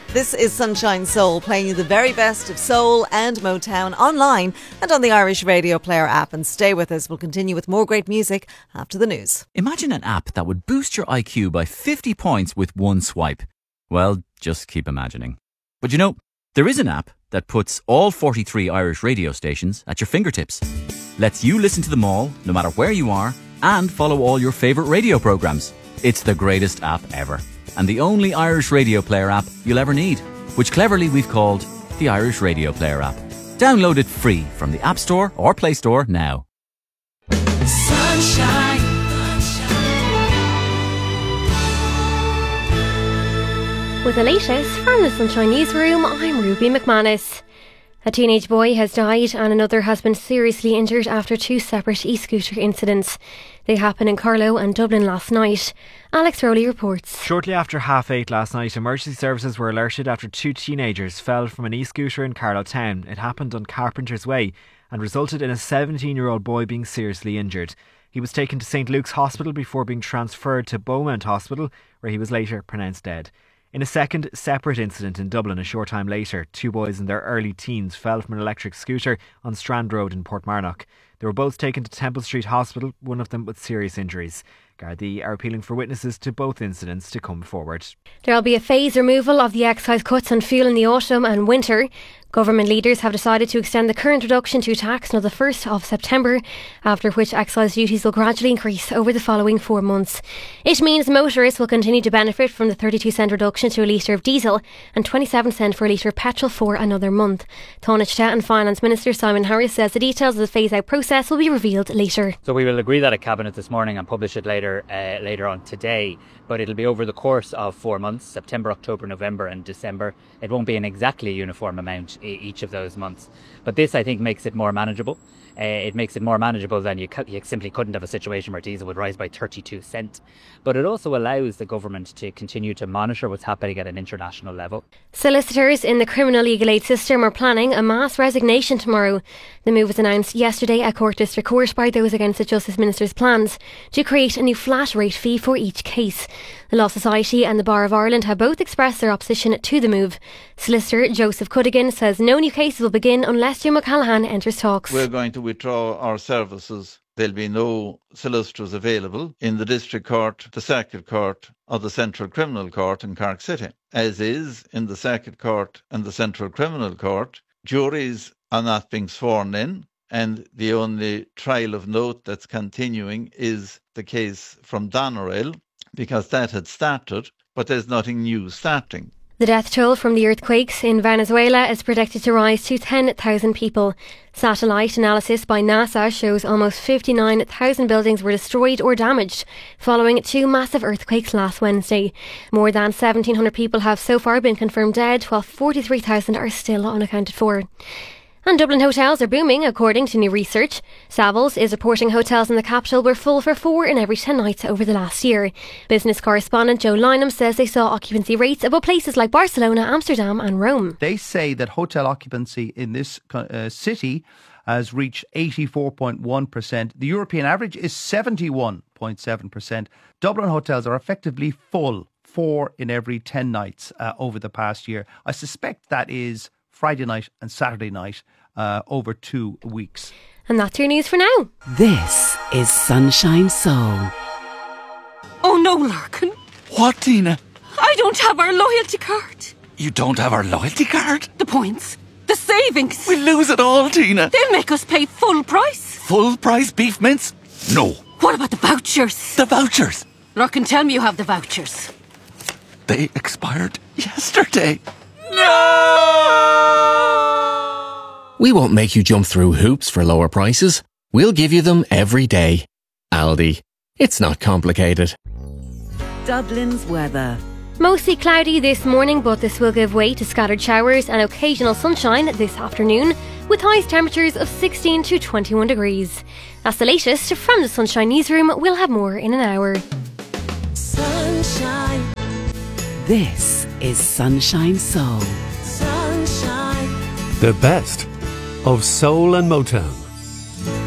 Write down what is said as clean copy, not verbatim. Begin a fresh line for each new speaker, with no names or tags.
This is Sunshine Soul, playing you the very best of soul and Motown online and on the Irish Radio Player app. And stay with us. We'll continue with more great music after the news.
Imagine an app that would boost your IQ by 50 points with one swipe. Well, just keep imagining. But you know, there is an app that puts all 43 Irish radio stations at your fingertips. Lets you listen to them all, no matter where you are, and follow all your favourite radio programmes. It's the greatest app ever. And the only Irish Radio Player app you'll ever need, which cleverly we've called the Irish Radio Player app. Download it free from the App Store or Play Store now.
Sunshine.
With the latest from the Sunshine Newsroom, I'm Ruby McManus. A teenage boy has died and another has been seriously injured after two separate e-scooter incidents. They happened in Carlow and Dublin last night. Alex Rowley reports.
Shortly after 8:30 last night, emergency services were alerted after two teenagers fell from an e-scooter in Carlow town. It happened on Carpenter's Way and resulted in a 17-year-old boy being seriously injured. He was taken to St Luke's Hospital before being transferred to Beaumont Hospital, where he was later pronounced dead. In a second separate incident in Dublin a short time later, two boys in their early teens fell from an electric scooter on Strand Road in Portmarnock. They were both taken to Temple Street Hospital, one of them with serious injuries. Gardaí are appealing for witnesses to both incidents to come forward.
There will be a phased removal of the excise cuts on fuel in the autumn and winter. Government leaders have decided to extend the current reduction to tax until the 1st of September, after which excise duties will gradually increase over the following 4 months. It means motorists will continue to benefit from the 32-cent reduction to a litre of diesel and 27 cents for a litre of petrol for another month. Taoiseach and Finance Minister Simon Harris says the details of the phase-out process will be revealed later.
So we will agree that at Cabinet this morning and publish it later on today, but it'll be over the course of 4 months, September, October, November and December. It won't be an exactly uniform amount each of those months, but this I think makes it more manageable. It makes it more manageable than you simply couldn't have a situation where diesel would rise by 32 cents. But it also allows the government to continue to monitor what's happening at an international level.
Solicitors in the criminal legal aid system are planning a mass resignation tomorrow. The move was announced yesterday at Cork District Court by those against the Justice Minister's plans to create a new flat rate fee for each case. The Law Society and the Bar of Ireland have both expressed their opposition to the move. Solicitor Joseph Cuddigan says no new cases will begin unless Jim O'Callaghan enters talks.
We're going to withdraw our services. There'll be no solicitors available in the District Court, the Circuit Court or the Central Criminal Court in Cork City. As is in the Circuit Court and the Central Criminal Court, juries are not being sworn in, and the only trial of note that's continuing is the case from Doneraile, because that had started, but there's nothing new starting.
The death toll from the earthquakes in Venezuela is predicted to rise to 10,000 people. Satellite analysis by NASA shows almost 59,000 buildings were destroyed or damaged following two massive earthquakes last Wednesday. More than 1,700 people have so far been confirmed dead, while 43,000 are still unaccounted for. And Dublin hotels are booming, according to new research. Savills is reporting hotels in the capital were full for 4 in every 10 nights over the last year. Business correspondent Joe Lynham says they saw occupancy rates above places like Barcelona, Amsterdam and Rome.
They say that hotel occupancy in this city has reached 84.1%. The European average is 71.7%. Dublin hotels are effectively full 4 in every 10 nights over the past year. I suspect that is Friday night and Saturday night over 2 weeks.
And that's your news for now.
This is Sunshine Soul.
Oh no, Larkin.
What, Tina?
I don't have our loyalty card.
You don't have our loyalty card?
The points. The savings.
We'll lose it all, Tina.
They'll make us pay full price.
Full price beef mince? No.
What about the vouchers?
The vouchers?
Larkin, tell me you have the vouchers.
They expired yesterday.
We won't make you jump through hoops for lower prices. We'll give you them every day. Aldi. It's not complicated.
Dublin's weather.
Mostly cloudy this morning, but this will give way to scattered showers and occasional sunshine this afternoon, with highest temperatures of 16 to 21 degrees. That's the latest from the Sunshine Newsroom. We'll have more in an hour.
Sunshine. This is Sunshine Soul. Sunshine.
The best of soul and Motown.